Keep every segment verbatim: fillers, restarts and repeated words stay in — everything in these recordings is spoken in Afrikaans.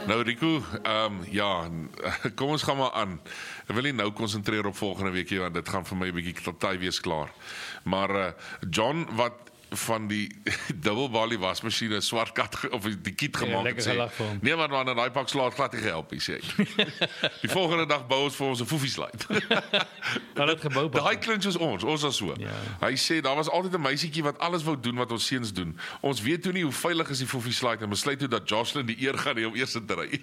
Nou Rico, um, ja, kom ons gaan maar aan. Ek wil nie nou konsentreer op volgende weekie, want dit gaan vir my 'n bietjie tyd wees klaar. Maar uh, John wat van die dubbelbalie wasmasjiene swart kat of die kiet gemaak het sê. Nee, maar wanneer daai pak slaat glad nie gehelp nie sê. Die volgende dag bou ons vir ons 'n foefie slide. Dat het gebou. Daai klink soos ons, ons was so. Ja. Hy sê daar was altyd 'n meisietjie wat alles wou doen wat ons seuns doen. Ons weet toe nie hoe veilig is die foefie slide en besluit toe dat Jocelyn die eer gaan hê om eers te ry.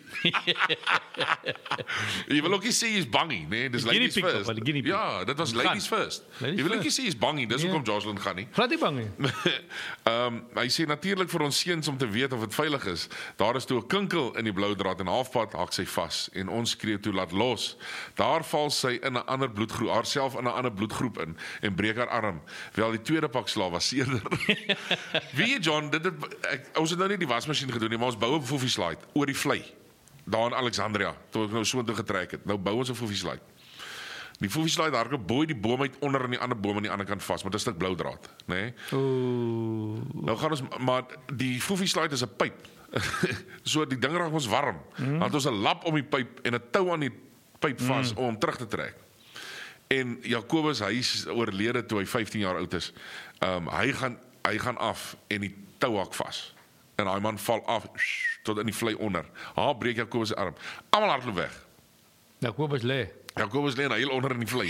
Jy wil ook nie sê jy's bang nie, nee, dis ladies first. Ja, dit was ladies first. Jy wil ook nie sê jy's bang nie, dis hoekom Jocelyn gaan nie. Glad nie bang nie. um, hy sê natuurlik vir ons seuns om te weet of dit veilig is. Daar is toe 'n kinkel in die blou draad en halfpad hak sy vas en ons skree toe laat los. Daar val sy in 'n ander bloedgroep, haarself in 'n ander bloedgroep in en breek haar arm. Wel die tweede pak slaaf was seerder. Wie jy John, dit het, ek, ons het nou nie die wasmasjien gedoen nie, maar ons bou 'n foefie slide oor die vlei. Daar in Alexandria, toe ek nou so intoe getrek het. Nou bou ons 'n foefie slide. Die foefie slide hardloop bo die boom uit onder in die ander boom aan die ander kant vas met 'n stuk blou draad, nê? Nee? Ooh. Nou gaan ons maar die foefie slide is 'n pyp. So die ding raak ons warm. Mm. Dan het ons 'n lap om die pyp en 'n tou aan die pyp vas mm. om hom terug te trek. En Jakobus, hy is oorlede toe hy vyftien jaar oud is. Um hy gaan hy gaan af en die tou hak vas. En daai man val af tot in die vlei onder. Haar breek Jakobus se arm. Almal hardloop weg. Jakobus lê. Jakobus lê heel onder in die vlei.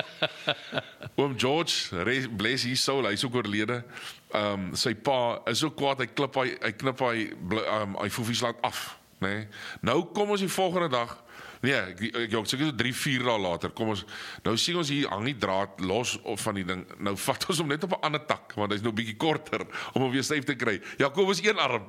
Oom George, bless his soul, hy is ook oorlede. Um, sy pa is so kwaad, hy klip hy, hy knip hy, um, hy foefie slaat af. Nee. Nou kom ons die volgende dag, nee, ek, ek, ek sê so drie, vier dae later, kom ons, nou sien ons hier hang die draad los van die ding, nou vat ons hom net op 'n ander tak, want hy is nou bietjie korter, om hom weer styf te kry. Jakobus een arm.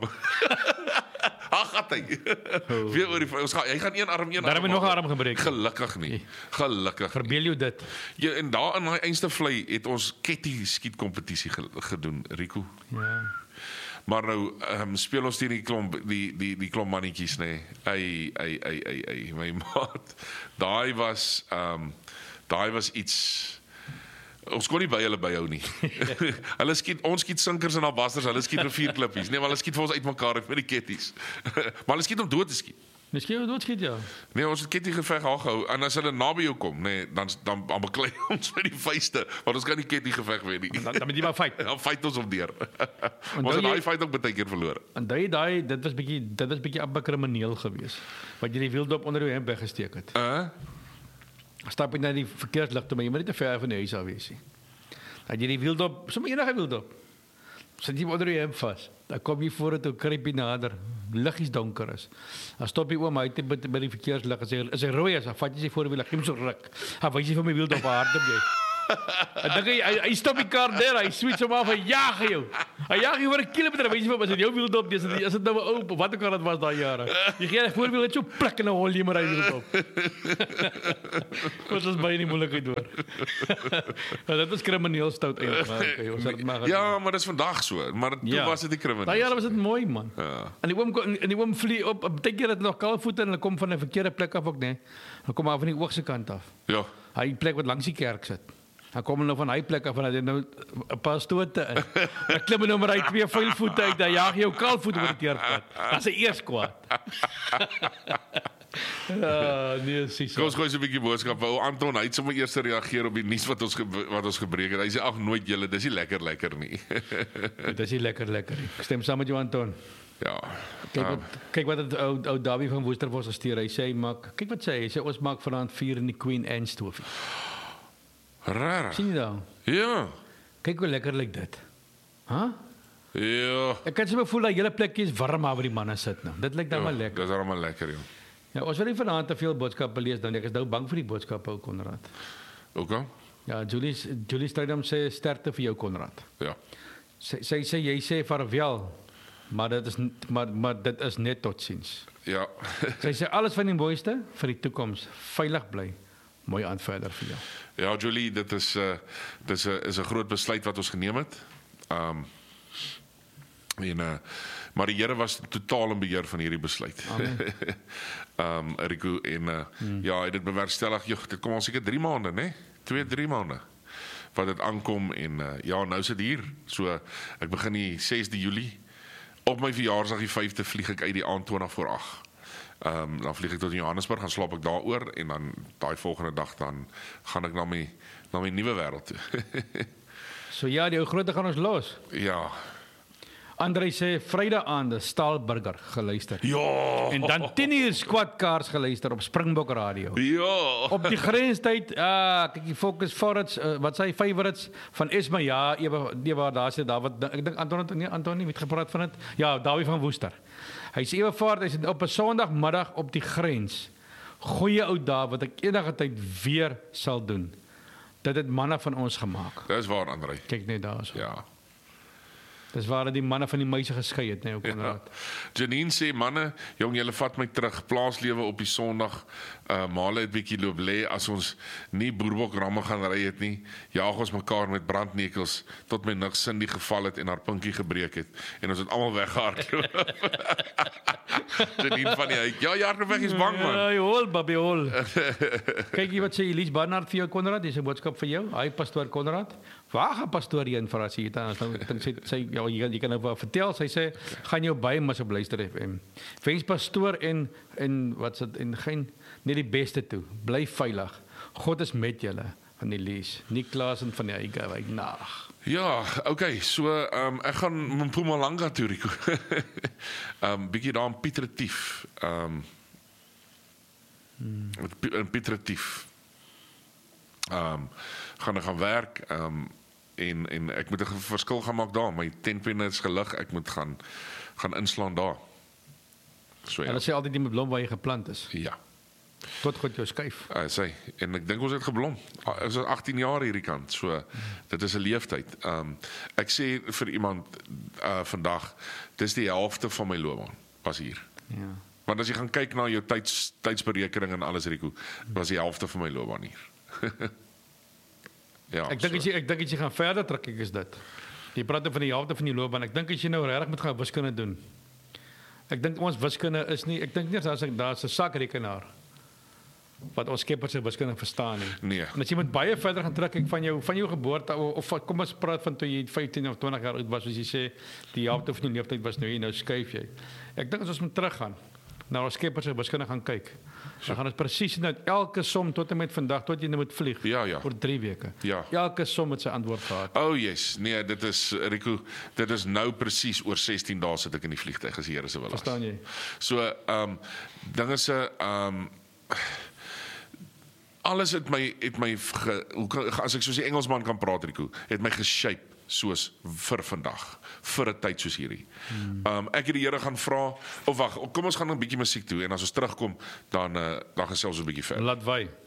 Ag, gat hy. Oh. Weer oor die ons gaan hy gaan een arm een arm. Daar het nog 'n arm gebreek. Gelukkig nie. Gelukkig. Verbeel jou dit. Ja, en daar in daai einste vlei het ons ketty skiet kompetisie gedoen, Rico. Ja. Maar nou um, speel ons teen die klomp die die die klomp mannetjies nê. Ai ai ai ai ai my maat. Daai was ehm um, daai was iets. Ons kon nie by hulle byhou nie. Hulle skiet ons skiet sinkers en albasters, hulle skiet rivierklippies. Nee, maar hulle skiet vir ons uitmekaar met die ketties. Maar hulle skiet om dood te skiet. Miskien om dood skiet ja. Nee, ons het ketty geveg gehou en as hulle naby jou kom, nee, dan dan dan beklei ons met die vuiste, want ons kan nie ketty geveg wen nie. Dan dan moet jy maar fight. Dan fight ons op deur. Ons het daai fight ook baie keer verloor. En daai daai dit was bietjie dit was bietjie amper krimineel geweest. Wat jy die wieldop onder jou hemp weggesteek het. Uh Stap jy na die verkeersligte, maar jy moet nie te ver van die huis af wees nie. Dat jy die wieldop, sommer enige wieldop. Sit jy onder jou hemp vas. Dan kom jy voor toe kruip jy nader. Liggies donker is. Dan stop jy oom uit by, by die verkeerslig en sê is hy rooi as, dan vat jy sy voor die wiel, gee hom so ruk. Dan wys jy vir my wieldop hardop jy. En dan hy, hy, hy stop die kar daar, hy switch hom af, hy jaag jou. Hy jaag jou vir 'n kilometer, wys jy vir my, as dit jou wieldop is, is dit nou 'n ou, wat ook al dit was daai jare. Jy gee die voorwiel net so pluk en 'n hol jy maar hy wieldop. Wat is baie nie moeilikheid door. Dit was krimineel stout eintlik, maar okay, ons het maar. Ja, maar dit is vandag so, maar toe ja. was dit die krimineel. Daai jare was dit mooi man. Ja. En die oom en die oom vlieg op, baie keer het nog kaalvoete en hulle kom van 'n verkeerde plek af ook, nee. Hulle kom af van die oogse kant af. Ja. Hy plek wat langs die kerk sit. Dan kom hulle nou van hy plek af en hy nou 'n paar stote in. Dan klim hy nou maar hy twee vuil voete uit, dan jaag jou kaalvoet oor die teerpad. Dan is hy eers kwaad. Ja, nee, sis. Kom ons gooi so 'n bietjie boodskap. Ou Anton, hy het sommer eers reageer op die nuus wat ons wat ons gebreek het. Hy sê ag nooit julle, dis nie lekker lekker nie. Dit is nie lekker lekker nie. Ek stem saam met jou Anton. Ja. Kyk wat kyk wat het ou ou Davie van Woester vir ons gestuur. Hy sê hy maak kyk wat sê hy, hy sê ons maak vanaand vier in die Queen Anne stofie. Rara. Sien jy dan? Ja. Kyk hoe lekker lyk dit. Hæ? Ja. Ek kan sommer voel dat hele plekkie is warm waar die manne sit nou. Dit lyk dan maar lekker. Dis almal lekker, joh. Ja, ons wil nie vanaand te veel boodskappe lees dan. Ek is nou bang vir die boodskappe ou Konrad. Okay. Ja, Julie Julie Strydom sê sterkte vir jou Konrad. Ja. Sy sê sy jy sê vaarwel. Maar dit is maar maar dit is net totsiens. Ja. Sy sê alles van die mooiste vir die toekoms. Veilig bly. Mooi aan verder vir jou. Ja, Julie, dit is 'n uh, dis 'n is 'n groot besluit wat ons geneem het. Um en uh, maar die Here was totaal in beheer van hierdie besluit. Amen. um Rico en uh, hmm. ja, hy het dit bewerkstellig. Joh, dit kom al seker drie maande, né? twee, drie maande wat dit aankom en uh, ja, nou sit hier. So ek begin die sesde Julie. Op my verjaarsdag die vyfde vlieg ek uit die aand twintig voor agt. Ehm um, dan vlieg ek tot in Johannesburg, gaan slaap ek daar oor en dan daai volgende dag dan gaan ek na my na my nuwe wêreld toe. So ja, die ou groot gaan ons los. Ja. Andrei sê Vrydag aande Staalburger geluister. Ja. En dan tien uur squadcars geluister op Springbok Radio. Ja. Op die grenstyd, ah, kyk die Focus Forwards, uh, wat sy favorites van Esma, ja, ewe, nee, waar daar sê daar wat ek dink Anton nee, Anton nie het gepraat van dit. Ja, Dawie van Woester. Hy sê ewe vaart, hy sê op 'n Sondagmiddag op die grens. Goeie ou dae wat ek enige tyd weer sal doen. Dit het manne van ons gemaak. Dis waar, Andrei. Kyk net daar so. Ja. Dis waar die manne van die meise geskei het, nee, op Konrad. Ja. Janine sê manne, jong, julle vat my terug. Plaaslewe op die Sondag. Uh Male het bietjie loop lê as ons nie boerbok ramme gaan ry het nie. Jaag ons mekaar met brandnekels tot my niks sin die geval het en haar pinkie gebreek het en ons het almal weggehardloop. Janine van die huis. Ja, Jarneweg is bang man. Ja, hol, baby hol. Kyk hier wat sê Elise Barnard vir jou Konrad, dis 'n boodskap vir jou. Hy pastoor Konrad. Waar gaan pastoor hier in vir as jy dit aan nou dink sy sy ja, jy, jy kan nou wel vertel, sy sê gaan jou by mas op luister F M. Wens pastoor en en wat sit en geen net die beste toe. Bly veilig. God is met julle van die lees. Niklaas en van die Eiga, wyk nag. Ja, okay, so um, ek gaan Mpumalanga toe Rico. um bietjie daar in Piet Retief. Um hmm. in Piet Retief. Um gaan ek gaan werk. Um en en ek moet 'n verskil gaan maak daar. My tentpenne is gelig. Ek moet gaan gaan inslaan daar. So ja. En dit sê altyd die met blom waar jy geplant is. Ja. Tot God jou skuif. Uh, sê en ek dink ons het geblom. Ons is agttien jaar hierdie kant. So hmm. dit is 'n leeftyd. Um ek sê vir iemand uh vandag, dis die helfte van my loopbaan pas hier. Ja. Want as jy gaan kyk na jou tyds tydsberekening en alles Rico, was die helfte van my loopbaan hier. Ja, ek dink so. as jy ek dink as jy gaan verder trek ek is dit. Jy praat van die helfte van die loopbaan. Ek dink as jy nou regtig moet gaan wiskunde doen. Ek dink ons wiskunde is nie, ek dink nie as ek daar's 'n sakrekenaar wat ons skeppers se wiskunde verstaan nie. Nee. En as jy moet baie verder gaan trek ek van jou van jou geboorte of, of kom ons praat van toe jy vyftien of twintig jaar oud was, soos jy sê, die helfte van jou leeftyd was nou hier, nou skuif jy. Ek dink as ons moet teruggaan na ons skeppers se wiskunde gaan kyk. Dan gaan ons presies net elke som tot en met vandag tot jy nou moet vlieg Ja, ja. vir drie weke. Ja. Elke som het sy antwoord gehad. Oh yes, nee, dit is Rico, dit is nou presies oor sestien dae sit ek in die vliegtuig as die Here se wil is. Verstaan jy? So, ehm um, dinge se ehm um, alles het my het my ge, hoe kan, as ek soos die Engelsman kan praat Rico, het my geshape soos vir vandag, vir 'n tyd soos hierdie. Hmm. Um ek het die Here gaan vra, of wag, kom ons gaan 'n bietjie musiek toe en as ons terugkom dan uh, dan gesels ons 'n bietjie verder. Laat wy.